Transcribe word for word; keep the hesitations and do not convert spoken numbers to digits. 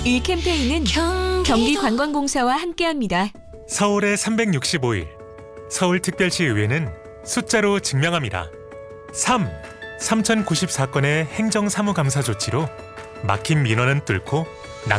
이 캠페인은 경기관광공사와 함께합니다. 서울의 삼백육십오 일 서울특별시의회는 숫자로 증명합니다. 삼. 삼천구십사 건의 행정사무감사 조치로 막힌 민원은 뚫고